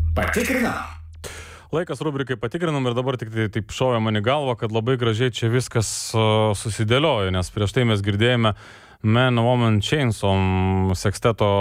Patikrinam. Laikas rubrikai patikrinam ir dabar tik taip šovė man į galvą, kad labai gražiai čia viskas susidėliojo, nes prieš tai mes girdėjome Man, Woman, Chainsaw seksteto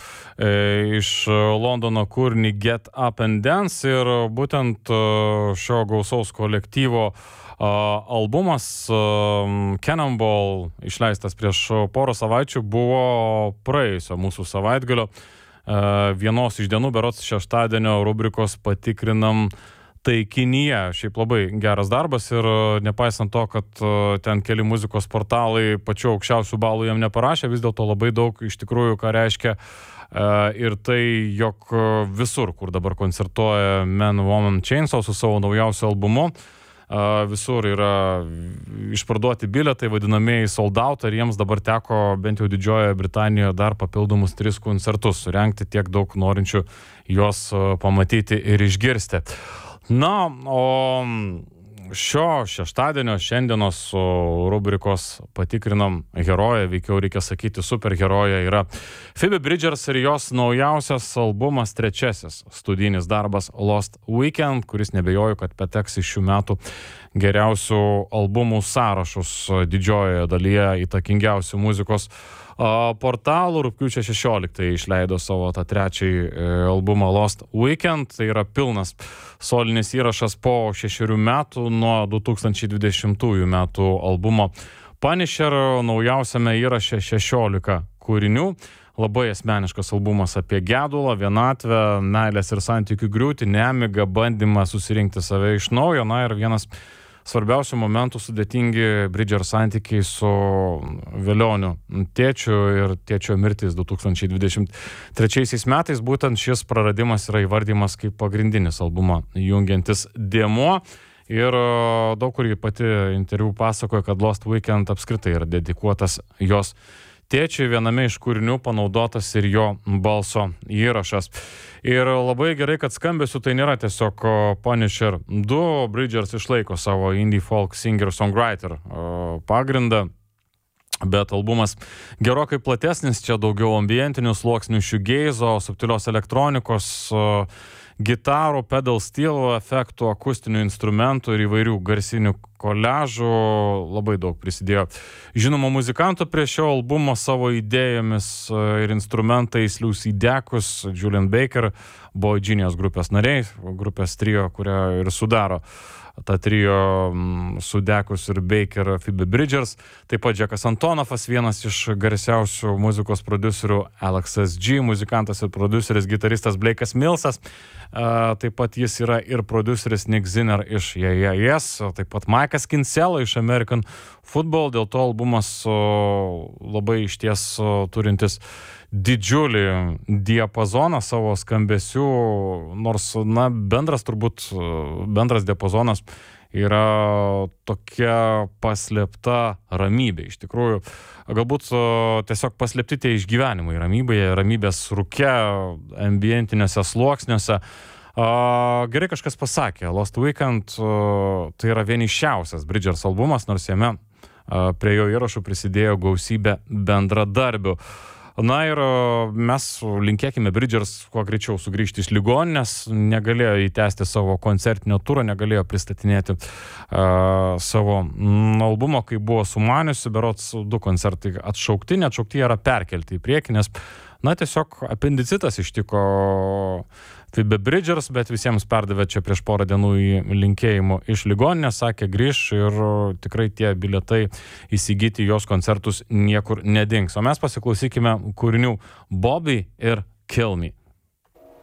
iš Londono kūrinį Get Up and Dance ir būtent šio gausaus kolektyvo albumas Cannonball, išleistas prieš porą savaičių, buvo praėjusio mūsų savaitgalio vienos iš dienų, berods šeštadienio rubrikos patikrinam taikinyje. Šiaip labai geras darbas ir nepaisant to, kad ten keli muzikos portalai pačiu aukščiausių balų jam neparašė, vis dėlto labai daug iš tikrųjų, ką reiškia ir tai, jog visur, kur dabar koncertuoja Man, Woman, Chainsaw su savo naujausiu albumu, visur yra išparduoti bilietai, vadinamieji sold out, ir jiems dabar teko bent jau Didžiojoje Britanijoje dar papildomus 3 koncertus surengti, tiek daug norinčių juos pamatyti ir išgirsti. Na, o šio šeštadienio šiandienos rubrikos patikrinam heroję, veikiau reikia sakyti superheroję, yra Phoebe Bridgers ir jos naujausias albumas, 3. studijinis darbas Lost Weekend, kuris nebejoju, kad pateks į šių metų geriausių albumų sąrašus didžiojoje dalyje įtakingiausių muzikos portalų. Rugpjūčio 16 išleido savo tą 3. albumą Lost Weekend. Tai yra pilnas solinis įrašas po 6 metų nuo 2020 metų albumo Punisher. Naujausiame įraše 16 kūrinių. Labai asmeniškas albumas apie gedulą, vienatvę, meilės ir santykių griūtį, nemigą, bandymą susirinkti save iš naujo. Na ir vienas svarbiausių momentų sudėtingi Bridgers santykiai su vėlioniu tėčiu ir tėčio mirtis 2023 metais. Būtent šis praradimas yra įvardymas kaip pagrindinis albumą jungiantis dėmuo. Ir daug kur ji pati interviu pasakoja, kad Lost Weekend apskritai yra dedikuotas jos tėčiui, viename iš kūrinių panaudotas ir jo balso įrašas. Ir labai gerai, kad skambesiu tai nėra tiesiog Punisher 2, Bridgers išlaiko savo indie folk singer-songwriter pagrindą, bet albumas gerokai platesnis, čia daugiau ambientinių sluoksnių, shoegazo, subtilios elektronikos, gitarų, pedal steel efektų, akustinių instrumentų ir įvairių garsinių koliažų. Labai daug prisidėjo žinoma muzikantų prie šio albumo savo idėjomis ir instrumentais. Lucy Dacus, Julian Baker, Boy Genius grupės nariai, grupės trio, kurią ir sudaro tą trio su Dacus ir Baker, Phoebe Bridgers. Taip pat Jackas Antonoffas, vienas iš garsiausių muzikos prodiuserių, Alexas G, muzikantas ir prodiuseris, gitaristas Blake'as Millsas. Taip pat jis yra ir prodiuseris Nick Zinner iš Yes, taip pat Mike'as Kinsella iš American Football. Dėl to albumas labai išties turintis didžiulį diapazoną savo skambesių, nors bendras diapazonas yra tokia paslėpta ramybė. Iš tikrųjų, galbūt tiesiog paslėpti tie išgyvenimai ramybės rūke, ambientiniuose sluoksniuose. Gerai kažkas pasakė, Lost Weekend tai yra vienišiausias Bridgers albumas, nors jame prie jo įrašų prisidėjo gausybė bendradarbių. Na ir mes linkėkime Bridgers kuo greičiau sugrįžti iš ligoninės, negalėjo įtęsti savo koncertinio turo, negalėjo pristatinėti savo albumo, kai buvo sumaniusi, berods 2 koncertai atšaukti, neatšaukti yra perkelti į priekį, nes tiesiog apendicitas ištiko Phoebe Bridgers, bet visiems perdavė čia prieš porą dienų į linkėjimų iš ligoninės, sakė grįš ir tikrai tie bilietai įsigyti jos koncertus niekur nedings. O mes pasiklausykime kūrinių Bobby ir Kill Me.